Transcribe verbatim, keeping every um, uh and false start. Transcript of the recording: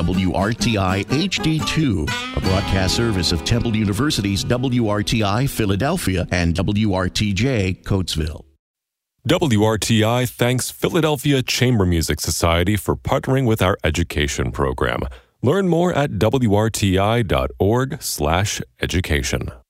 W R T I H D two, a broadcast service of Temple University's W R T I Philadelphia and W R T J Coatesville. W R T I thanks Philadelphia Chamber Music Society for partnering with our education program. Learn more at W R T I dot org slash education.